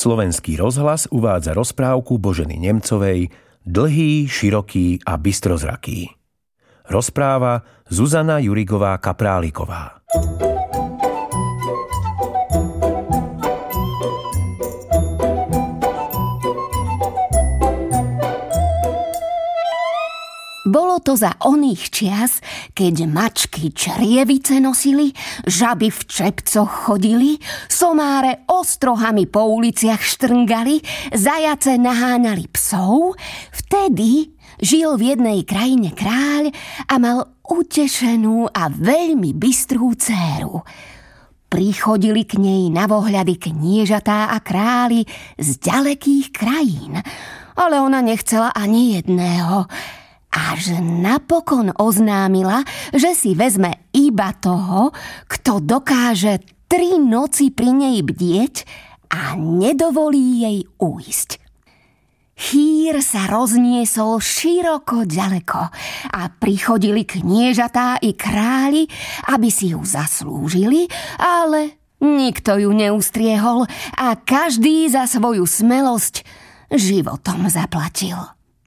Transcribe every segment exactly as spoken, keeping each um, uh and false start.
Slovenský rozhlas uvádza rozprávku Boženy Nemcovej Dlhý, široký a bystrozraký. Rozpráva Zuzana Jurigová-Kapráliková. Bolo to za oných čias, keď mačky črievice nosili, žaby v čepcoch chodili, somáre ostrohami po uliciach štrngali, zajace naháňali psov. Vtedy žil v jednej krajine kráľ a mal utešenú a veľmi bystrú dcéru. Prichodili k nej na vohľady kniežatá a králi z ďalekých krajín, ale ona nechcela ani jedného. Až napokon oznámila, že si vezme iba toho, kto dokáže tri noci pri nej bdieť a nedovolí jej ujsť. Chýr sa rozniesol široko ďaleko a prichodili kniežatá i králi, aby si ju zaslúžili, ale nikto ju neustriehol a každý za svoju smelosť životom zaplatil.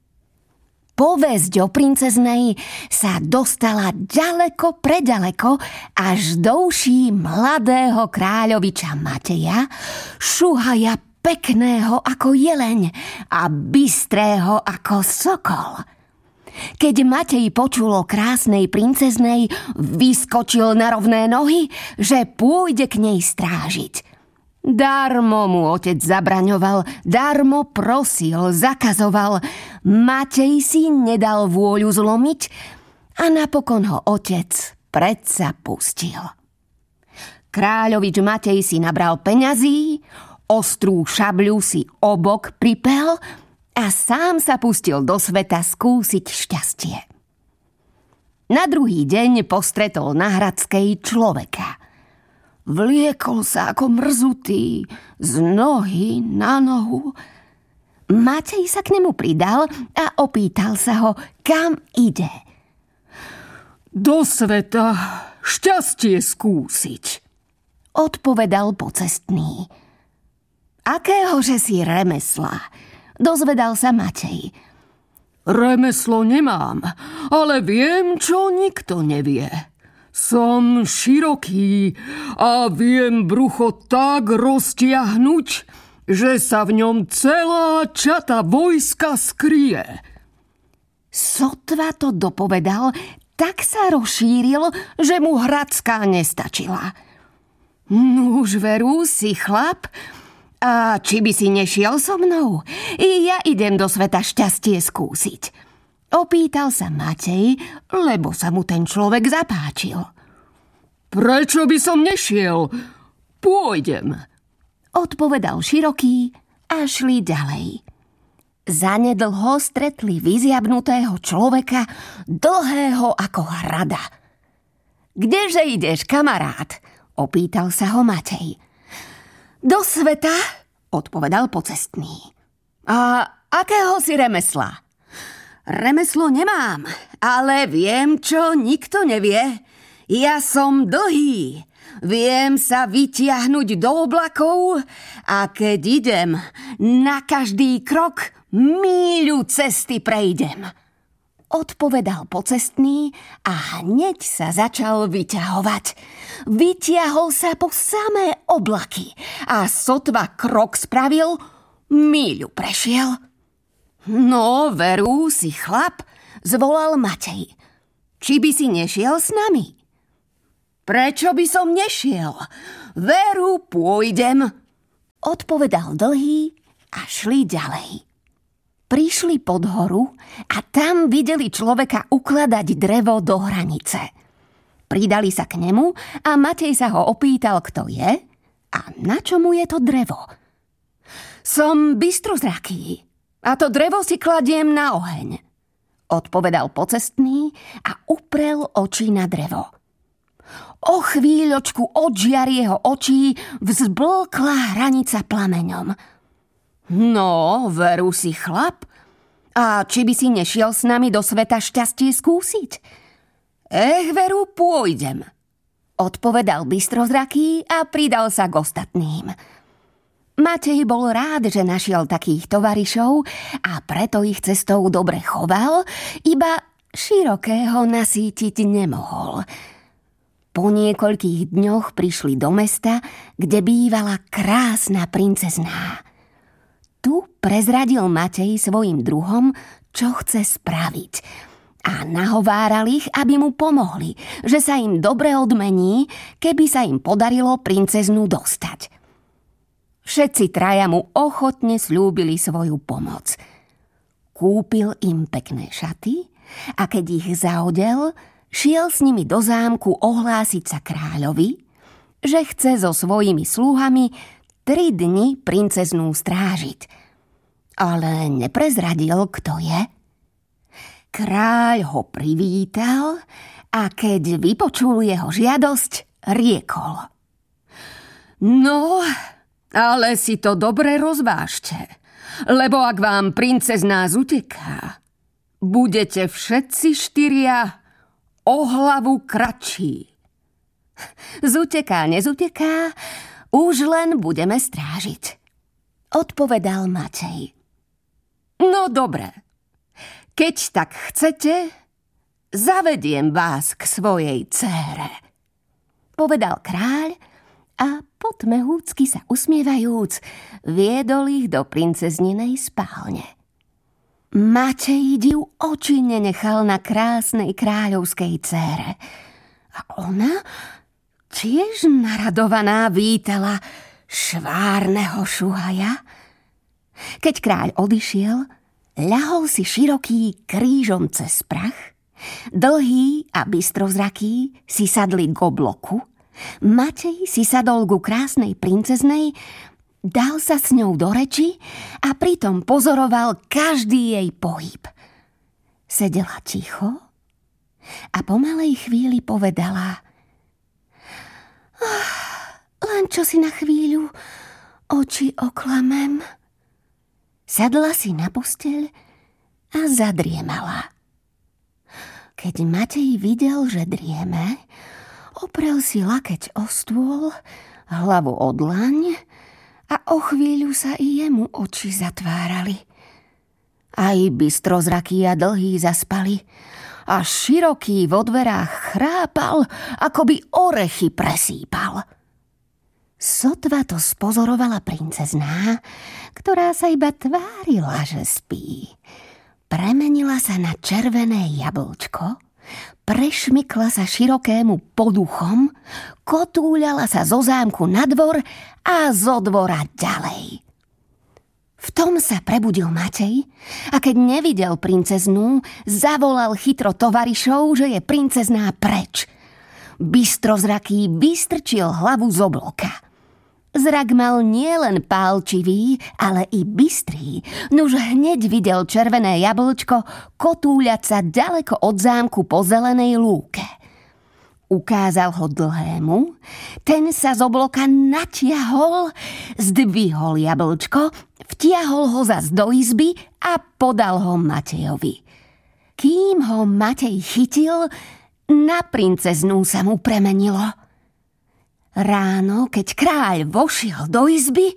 Povesť o princeznej sa dostala ďaleko preďaleko až do uší mladého kráľoviča Mateja, šuhaja pekného ako jeleň a bystrého ako sokol. Keď Matej počul o krásnej princeznej, vyskočil na rovné nohy, že pôjde k nej strážiť. Darmo mu otec zabraňoval, darmo prosil, zakazoval. Matej si nedal vôľu zlomiť a napokon ho otec predsa pustil. Kráľovič Matej si nabral peňazí, ostrú šabľu si obok pripel a sám sa pustil do sveta skúsiť šťastie. Na druhý deň postretol na Hradskej človeka. Vliekol sa ako mrzutý, z nohy na nohu. Matej sa k nemu pridal a opýtal sa ho, kam ide. Do sveta šťastie skúsiť, odpovedal pocestný. Akéhože si remesla? Dozvedal sa Matej. Remeslo nemám, ale viem, čo nikto nevie. Som široký a viem brucho tak roztiahnuť, že sa v ňom celá čata vojska skrie. Sotva to dopovedal, tak sa rozšíril, že mu Hradská nestačila. Nuž veru si chlap, a či by si nešiel so mnou? I ja idem do sveta šťastie skúsiť. Opýtal sa Matej, lebo sa mu ten človek zapáčil. Prečo by som nešiel? Pôjdem, odpovedal široký a šli ďalej. Zanedlho stretli vyziabnutého človeka, dlhého ako hrada. Kdeže ideš, kamarát? Opýtal sa ho Matej. Do sveta, odpovedal pocestný. A akého si remesla? Remeslo nemám, ale viem, čo nikto nevie. Ja som dlhý, viem sa vytiahnuť do oblakov a keď idem, na každý krok míľu cesty prejdem. Odpovedal pocestný a hneď sa začal vyťahovať. Vytiahol sa po samé oblaky a sotva krok spravil, míľu prešiel. No, veru si chlap, zvolal Matej. Či by si nešiel s nami? Prečo by som nešiel? Veru pôjdem, odpovedal dlhý a šli ďalej. Prišli pod horu a tam videli človeka ukladať drevo do hranice. Pridali sa k nemu a Matej sa ho opýtal, kto je a na čo mu je to drevo. Som bystrozraký a to drevo si kladiem na oheň, odpovedal pocestný a uprel oči na drevo. O chvíľočku od žiar jeho očí vzblkla hranica plameňom. No, veru si chlap, a či by si nešiel s nami do sveta šťastie skúsiť? Ech, veru pôjdem, odpovedal bystrozraký a pridal sa k ostatným. Matej bol rád, že našiel takých tovarišov a preto ich cestou dobre choval, iba Širokého nasýtiť nemohol. Po niekoľkých dňoch prišli do mesta, kde bývala krásna princezná. Tu prezradil Matej svojim druhom, čo chce spraviť, a nahováral ich, aby mu pomohli, že sa im dobre odmení, keby sa im podarilo princeznú dostať. Všetci traja mu ochotne sľúbili svoju pomoc. Kúpil im pekné šaty a keď ich zaodel, šiel s nimi do zámku ohlásiť sa kráľovi, že chce so svojimi sluhami tri dni princeznú strážiť. Ale neprezradil, kto je. Kráľ ho privítal a keď vypočul jeho žiadosť, riekol: No, ale si to dobre rozvážte, lebo ak vám princezná zuteká, budete všetci štyria o hlavu kratší. Zuteká, nezuteká, už len budeme strážiť, odpovedal Matej. No dobre, keď tak chcete, zavediem vás k svojej dcére, povedal kráľ a potmehúcky sa usmievajúc, viedol ich do princezninej spálne. Matej div oči nenechal na krásnej kráľovskej dcére. A ona tiež naradovaná vítala švárneho Šuhaja. Keď kráľ odišiel, ľahol si Široký krížom cez prach, Dlhý a bystrozraký si sadli k obloku, Matej si sadol ku krásnej princeznej, dal sa s ňou do reči a pritom pozoroval každý jej pohyb. Sedela ticho a po malej chvíli povedala: oh, len čo si na chvíľu oči oklamem. Sadla si na posteľ a zadriemala. Keď Matej videl, že drieme, oprel si lakeť o stôl, hlavu o dlaň a o chvíľu sa i jemu oči zatvárali. Aj bystrozraký a Dlhý zaspali a Široký vo dverách chrápal, ako by orechy presýpal. Sotva to spozorovala princezná, ktorá sa iba tvárila, že spí. Premenila sa na červené jablčko, prešmykla sa Širokému pod uchom, kotúľala sa zo zámku na dvor a zo dvora ďalej. V tom sa prebudil Matej a keď nevidel princeznú, zavolal chytro tovarišov, že je princezná preč. Bystrozraký vystrčil hlavu z obloka. Zrak mal nielen pálčivý, ale i bystrý, nuž hneď videl červené jablčko kotúľať sa ďaleko od zámku po zelenej lúke. Ukázal ho Dlhému, ten sa z obloka natiahol, zdvihol jablčko, vtiahol ho zas do izby a podal ho Matejovi. Kým ho Matej chytil, na princeznú sa mu premenilo. Ráno, keď kráľ vošiel do izby,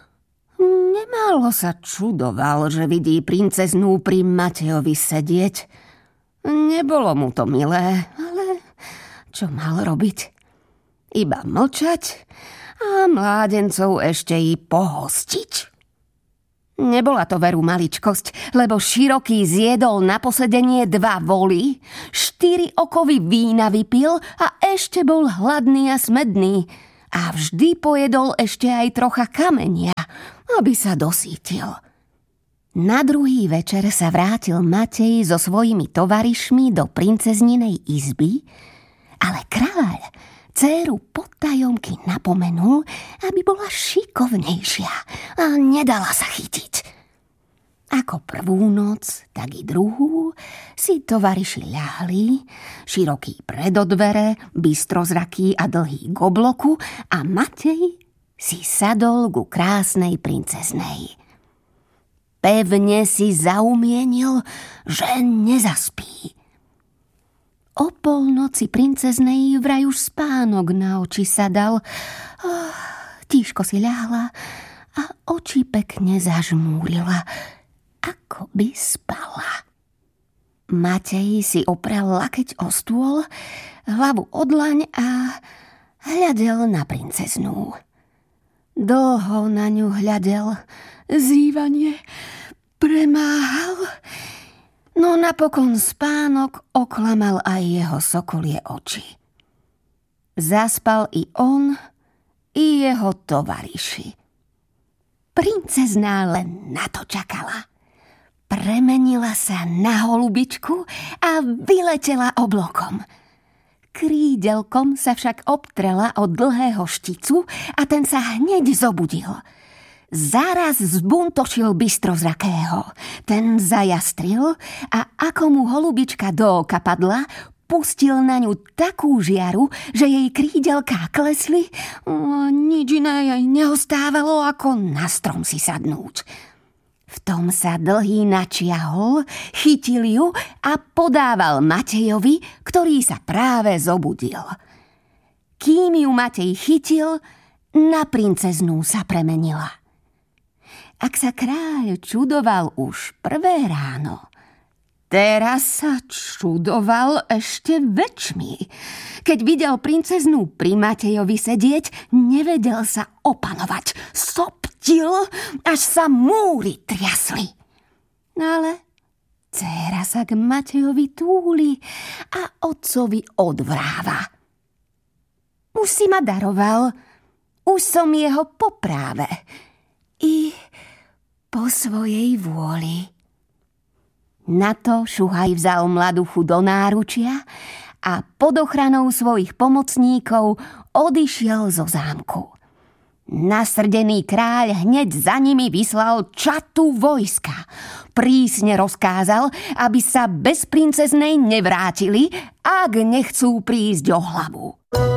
nemálo sa čudoval, že vidí princeznú pri Matejovi sedieť. Nebolo mu to milé, ale čo mal robiť? Iba mlčať a mládencov ešte i pohostiť. Nebola to veru maličkosť, lebo Široký zjedol na posedenie dva voly, štyri okovy vína vypil a ešte bol hladný a smedný. A vždy pojedol ešte aj trocha kamenia, aby sa dosítil. Na druhý večer sa vrátil Matej so svojimi tovarišmi do princezninej izby, ale kráľ dcéru podtajomky napomenul, aby bola šikovnejšia a nedala sa chytiť. Ako prvú noc, tak i druhú si tovariši ľahli, Široký pred dvere, bystrozraký a Dlhý k obloku a Matej si sadol ku krásnej princeznej. Pevne si zaumienil, že nezaspí. O polnoci princeznej vraj už spánok na oči sa dal. Oh, tížko si ľahla a oči pekne zažmúrila, ako by spala. Matej si oprel lakeť o stôl, hlavu o dlaň a hľadel na princeznú. Dlho na ňu hľadel, zývanie premáhal, no napokon spánok oklamal aj jeho sokolie oči. Zaspal i on, i jeho tovariši. Princezná len na to čakala. Premenila sa na holubičku a vyletela oblokom. Krídelkom sa však obtrela od dlhého šticu a ten sa hneď zobudil. Zaraz zbuntošil bystrozrakého. Ten zajastril a ako mu holubička do oka padla, pustil na ňu takú žiaru, že jej krídelká klesli. O, nič iné jej neostávalo, ako na strom si sadnúť. V tom sa Dlhý načiahol, chytil ju a podával Matejovi, ktorý sa práve zobudil. Kým ju Matej chytil, na princeznú sa premenila. Ak sa kráľ čudoval už prvé ráno, teraz sa čudoval ešte väčšmi. Keď videl princeznú pri Matejovi sedieť, nevedel sa opanovať. Soptil, až sa múry triasli. Ale dcéra sa k Matejovi túli a otcovi odvráva. Už si ma daroval, už som jeho po práve i po svojej vôli. Na to Šuhaj vzal mladuchu do náručia a pod ochranou svojich pomocníkov odišiel zo zámku. Nasrdený kráľ hneď za nimi vyslal čatu vojska. Prísne rozkázal, aby sa bez princeznej nevrátili, ak nechcú prísť o hlavu.